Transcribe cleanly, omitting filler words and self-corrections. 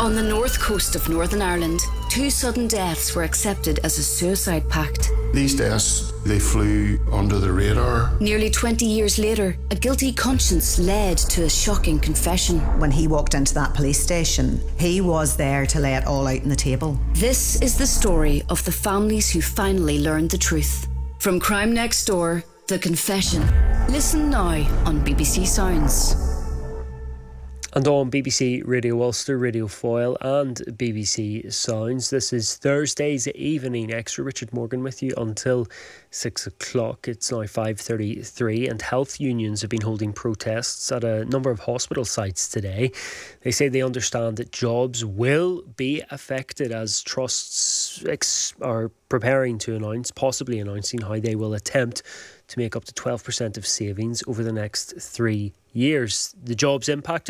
On the north coast of Northern Ireland, 2 sudden deaths were accepted as a suicide pact. These deaths, they flew under the radar. Nearly 20 years later, a guilty conscience led to a shocking confession. When he walked into that police station, he was there to lay it all out on the table. This is the story of the families who finally learned the truth. From Crime Next Door, The Confession. Listen now on BBC Sounds. And on BBC Radio Ulster, Radio Foyle and BBC Sounds. This is Thursday's Evening Extra. Richard Morgan with you until 6 o'clock. It's now 5:33 and health unions have been holding protests at a number of hospital sites today. They say they understand that jobs will be affected as trusts are preparing to possibly announcing how they will attempt to make up to 12% of savings over the next 3 years. The jobs impacted